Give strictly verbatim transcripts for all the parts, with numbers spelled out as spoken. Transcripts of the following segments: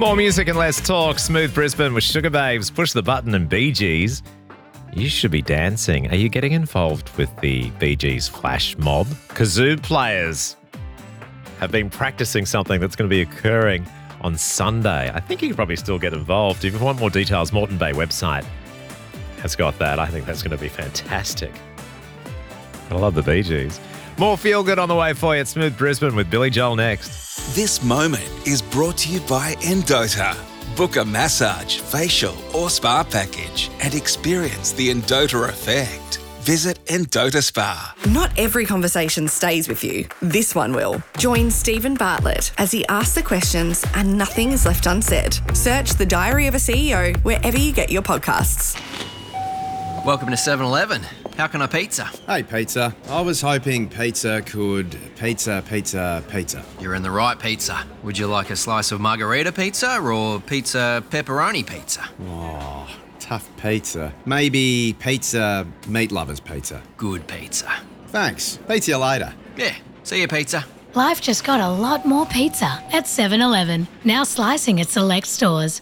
More music and less talk. Smooth Brisbane with Sugar Babes, Push the Button and Bee Gees. You should be dancing. Are you getting involved with the Bee Gees flash mob? Kazoo players have been practicing something that's going to be occurring on Sunday. I think you could probably still get involved. If you want more details, Moreton Bay website has got that. I think that's going to be fantastic. I love the Bee Gees. More Feel Good on the way for you at Smooth Brisbane with Billy Joel next. This moment is brought to you by Endota. Book a massage, facial or spa package and experience the Endota effect. Visit Endota Spa. Not every conversation stays with you. This one will. Join Stephen Bartlett as he asks the questions and nothing is left unsaid. Search The Diary of a C E O wherever you get your podcasts. Welcome to seven eleven. How can I pizza? Hey, pizza. I was hoping pizza could pizza, pizza, pizza. You're in the right pizza. Would you like a slice of margarita pizza or pizza pepperoni pizza? Oh, tough pizza. Maybe pizza meat lovers pizza. Good pizza. Thanks. Pizza you later. Yeah, see you, pizza. Life just got a lot more pizza at seven eleven. Now slicing at select stores.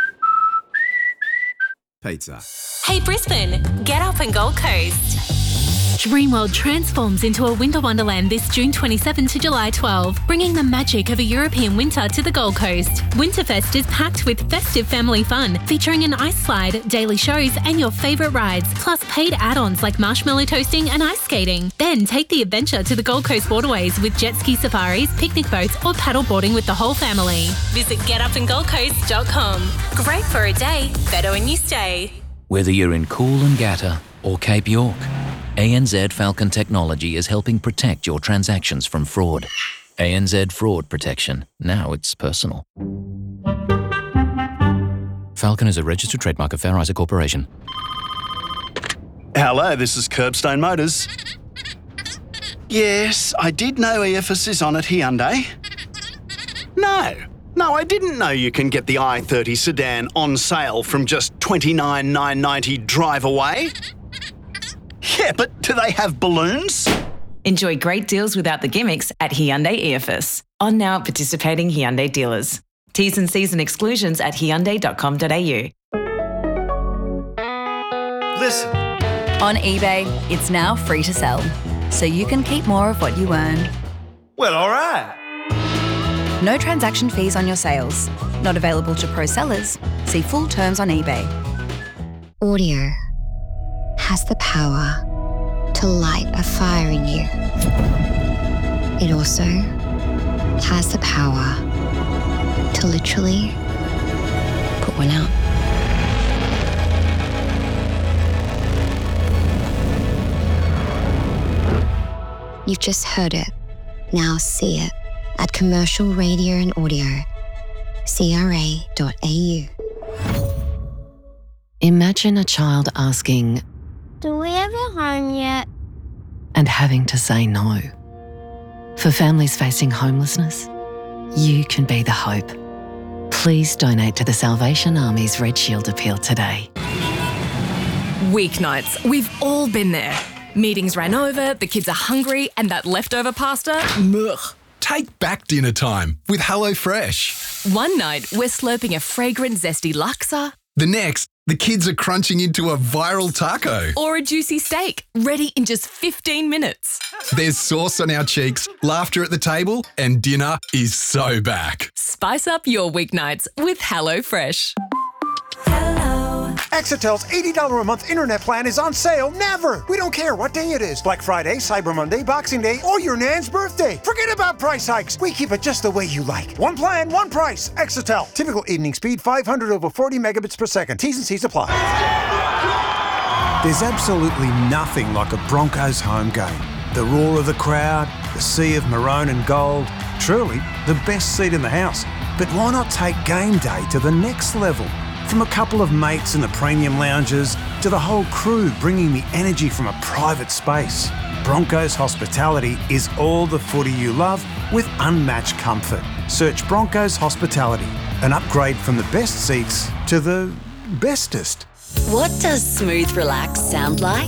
Pizza. Hey Brisbane, get up and Gold Coast. Dreamworld transforms into a winter wonderland this June twenty-seventh to July twelfth, bringing the magic of a European winter to the Gold Coast. Winterfest is packed with festive family fun, featuring an ice slide, daily shows and your favourite rides, plus paid add-ons like marshmallow toasting and ice skating. Then take the adventure to the Gold Coast waterways with jet ski safaris, picnic boats or paddle boarding with the whole family. Visit get up and gold coast dot com. Great for a day, better when you stay. Whether you're in Coolangatta or Cape York, A N Z Falcon Technology is helping protect your transactions from fraud. A N Z Fraud Protection. Now it's personal. Falcon is a registered trademark of Fair Isaac Corporation. Hello, this is Curbstone Motors. Yes, I did know E F S is on at Hyundai. No. No, I didn't know you can get the i thirty sedan on sale from just twenty-nine thousand nine hundred ninety dollars drive away. Yeah, but do they have balloons? Enjoy great deals without the gimmicks at Hyundai E F S. On now at participating Hyundai dealers. T's and C's and exclusions at hyundai dot com dot a u. Listen. On eBay, it's now free to sell, so you can keep more of what you earn. Well, all right. No transaction fees on your sales. Not available to pro sellers. See full terms on eBay. Audio has the power to light a fire in you. It also has the power to literally put one out. You've just heard it. Now see it at Commercial Radio and Audio, c r a dot a u. Imagine a child asking, "Do we have a home yet?" and having to say no. For families facing homelessness, you can be the hope. Please donate to the Salvation Army's Red Shield appeal today. Weeknights, we've all been there. Meetings ran over, the kids are hungry, and that leftover pasta, mugh. Take back dinner time with HelloFresh. One night, we're slurping a fragrant, zesty laksa. The next, the kids are crunching into a viral taco. Or a juicy steak, ready in just fifteen minutes. There's sauce on our cheeks, laughter at the table, and dinner is so back. Spice up your weeknights with HelloFresh. Exitel's eighty dollars a month internet plan is on sale never. We don't care what day it is. Black Friday, Cyber Monday, Boxing Day, or your nan's birthday. Forget about price hikes. We keep it just the way you like. One plan, one price. Exitel. Typical evening speed, five hundred over forty megabits per second. T's and C's apply. There's absolutely nothing like a Broncos home game. The roar of the crowd, the sea of maroon and gold. Truly, the best seat in the house. But why not take game day to the next level? From a couple of mates in the premium lounges to the whole crew bringing the energy from a private space. Broncos Hospitality is all the footy you love with unmatched comfort. Search Broncos Hospitality, an upgrade from the best seats to the bestest. What does Smooth Relax sound like?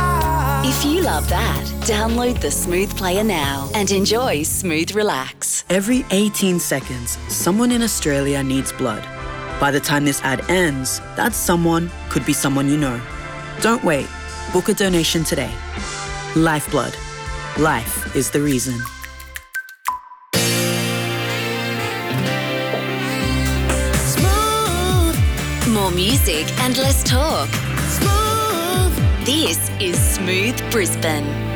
If you love that, download the Smooth Player now and enjoy Smooth Relax. Every eighteen seconds, someone in Australia needs blood. By the time this ad ends, that someone could be someone you know. Don't wait. Book a donation today. Lifeblood. Life is the reason. More music and less talk. Smooth. This is Smooth Brisbane.